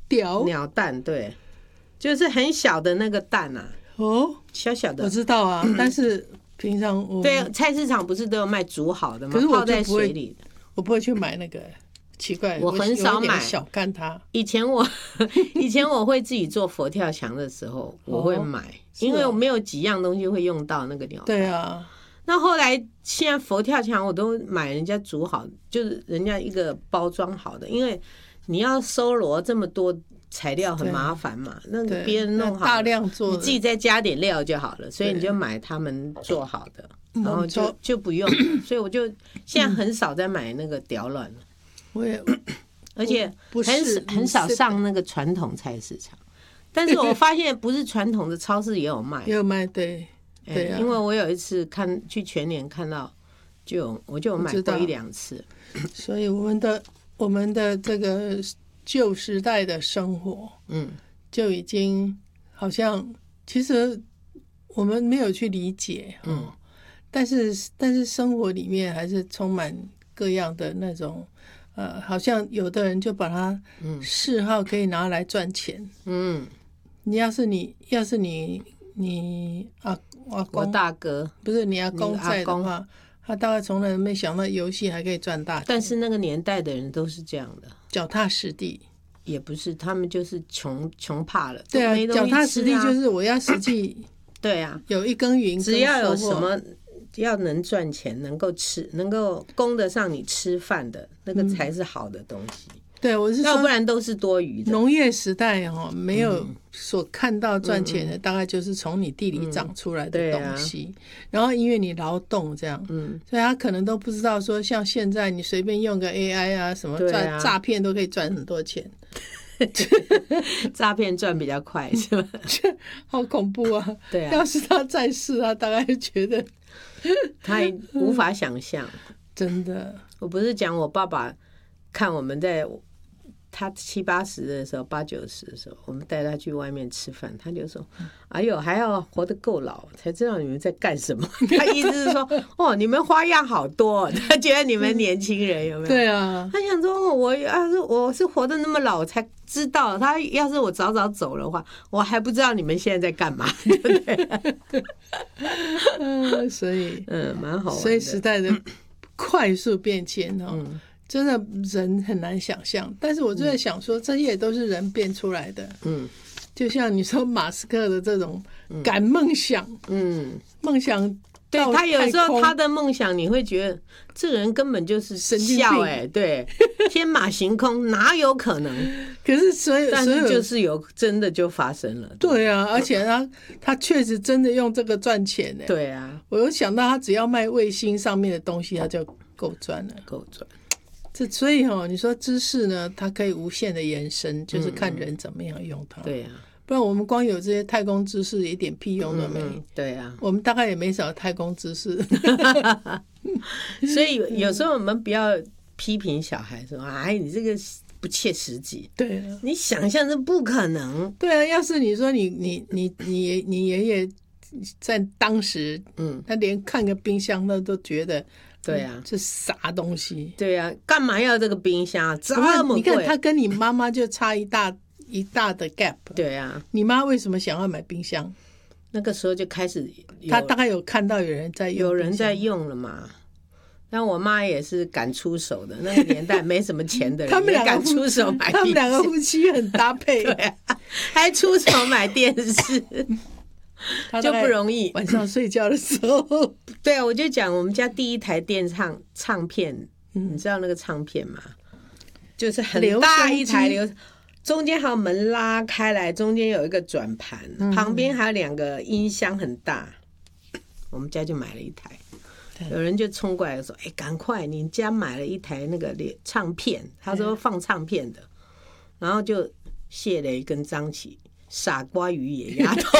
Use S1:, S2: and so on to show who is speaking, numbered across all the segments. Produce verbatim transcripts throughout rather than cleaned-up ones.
S1: 屌
S2: 鸟蛋，对，就是很小的那个蛋啊，
S1: 哦，
S2: 小小的，
S1: 我知道啊，但是平常我
S2: 对，菜市场不是都有卖煮好的吗？
S1: 可是我
S2: 泡在
S1: 就不会
S2: 水里的。
S1: 我不会去买那个，奇怪，
S2: 我很少买，
S1: 小看它。
S2: 以前我以前我会自己做佛跳墙的时候，我会买，
S1: 哦
S2: 因为我没有几样东西会用到那个鸟蛋。
S1: 对啊，
S2: 那后来现在佛跳墙我都买人家煮好，就是人家一个包装好的，因为你要收罗这么多材料很麻烦嘛，那个别人弄好
S1: 大量做，
S2: 你自己再加点料就好了，所以你就买他们做好的，然后就就不用，所以我就现在很少在买那个屌卵了。
S1: 我也，
S2: 而且很很少上那个传统菜市场，但是我发现不是传统的超市也有卖，
S1: 也有卖，对对啊。
S2: 因为我有一次看去全联看到，就有我就有买过一两次。
S1: 所以我们的我们的这个旧时代的生活，嗯，就已经好像其实我们没有去理解，嗯，但是但是生活里面还是充满各样的那种。呃，好像有的人就把他嗜好可以拿来赚钱。嗯，你要是你要是你你阿阿公
S2: 我大哥
S1: 不是你阿公在的话，他大概从来没想到游戏还可以赚大钱。
S2: 但是那个年代的人都是这样的，
S1: 脚踏实地。
S2: 也不是，他们就是穷穷怕了。
S1: 对啊，
S2: 啊
S1: 脚踏实地就是我要实际。
S2: 对啊，
S1: 有一耕耘，
S2: 只要有什么。要能赚钱，能够吃，能够供得上你吃饭的那个才是好的东西。嗯、
S1: 对，我是说，
S2: 要不然都是多余的。
S1: 农业时代哈、哦，没有所看到赚钱的，嗯、大概就是从你地里长出来的东西，嗯啊、然后因为你劳动这样，嗯，所以他可能都不知道说，像现在你随便用个 A I 啊，什么赚诈骗都可以赚很多钱。
S2: 诈骗赚比较快是吧？
S1: 好恐怖啊！
S2: 对啊，
S1: 要是他在世，他大概觉得。
S2: 他无法想象，
S1: 真的。
S2: 我不是讲我爸爸看我们在他七八十的时候，八九十的时候，我们带他去外面吃饭，他就说：“哎呦，还要活得够老才知道你们在干什么。”他意思是说：“哦，你们花样好多。”他觉得你们年轻人有没有？
S1: 对啊。
S2: 他想说：“我要是我是活得那么老才知道，他要是我早早走的话，我还不知道你们现在在干嘛，对不对？”
S1: 嗯，所以
S2: 嗯，蛮好玩的。
S1: 所以时代的快速变迁哦。嗯，真的人很难想象，但是我就在想说，这些也都是人变出来的。嗯，就像你说马斯克的这种敢梦想，嗯，梦想，
S2: 对他有时候他的梦想，你会觉得这个人根本就是
S1: 神经病，
S2: 哎，对，天马行空，哪有可能？
S1: 可是所以，
S2: 但是就是有真的就发生了。
S1: 对啊，而且他他确实真的用这个赚钱呢。
S2: 对啊，
S1: 我有想到他只要卖卫星上面的东西，他就够赚了，
S2: 够赚。
S1: 这所以哈、哦，你说知识呢，它可以无限的延伸，就是看人怎么样用它。
S2: 嗯、对呀、啊，
S1: 不然我们光有这些太空知识，一点屁用都没。
S2: 嗯、对呀、啊，
S1: 我们大概也没少太空知识。
S2: 所以有时候我们不要批评小孩说：“哎，你这个不切实际。”
S1: 对啊，
S2: 你想象这不可能。
S1: 对啊，要是你说你你你你你爷爷在当时，嗯，他连看个冰箱他都觉得。
S2: 对啊，
S1: 这啥东西？
S2: 对啊，干嘛要这个冰箱这么贵？
S1: 你看他跟你妈妈就差一大一大的 gap。
S2: 对啊，
S1: 你妈为什么想要买冰箱？
S2: 那个时候就开始，
S1: 他大概有看到有人在用，
S2: 有人在用了嘛。但我妈也是敢出手的，那个年代没什么钱的人，
S1: 他们
S2: 也敢出手买冰箱。
S1: 他们两个夫妻很搭配，
S2: 对啊，还出手买电视。就不容易。
S1: 晚上睡觉的时候，
S2: 对啊，我就讲我们家第一台电唱唱片，嗯、你知道那个唱片吗？就是很大一台流，中间还有门拉开来，中间有一个转盘，嗯、旁边还有两个音箱很大。我们家就买了一台，有人就冲过来说：“哎，赶快，你家买了一台那个唱片。”他说放唱片的，然后就谢雷跟张琪。傻瓜与野丫头，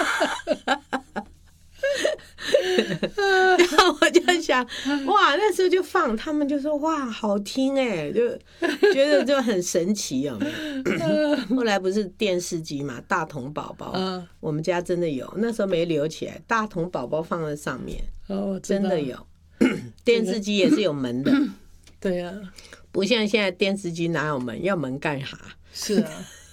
S2: 然后我就想，哇，那时候就放，他们就说哇，好听哎，就觉得就很神奇，有没有？后来不是电视机嘛，大童宝宝，嗯、我们家真的有，那时候没留起来，大童宝宝放在上面，
S1: 哦，
S2: 真的有。电视机也是有门的，
S1: 对啊，
S2: 不像现在电视机哪有门，要门干啥？
S1: 是啊。